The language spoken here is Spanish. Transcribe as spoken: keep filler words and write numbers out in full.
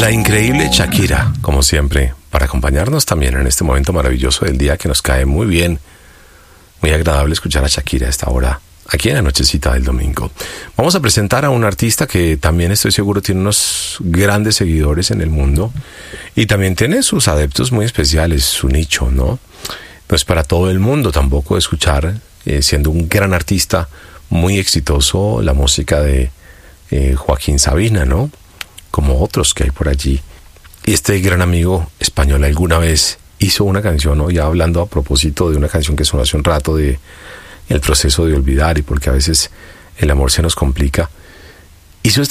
La increíble Shakira, como siempre, para acompañarnos también en este momento maravilloso del día que nos cae muy bien, muy agradable escuchar a Shakira a esta hora, aquí en la nochecita del domingo. Vamos a presentar a un artista que también estoy seguro tiene unos grandes seguidores en el mundo y también tiene sus adeptos muy especiales, su nicho, ¿no? No es para todo el mundo tampoco escuchar, eh, siendo un gran artista muy exitoso, la música de eh, Joaquín Sabina, ¿no? Como otros que hay por allí. Y este gran amigo español alguna vez hizo una canción, ¿no? Ya hablando a propósito de una canción que sonó hace un rato, de el proceso de olvidar y porque a veces el amor se nos complica, hizo esta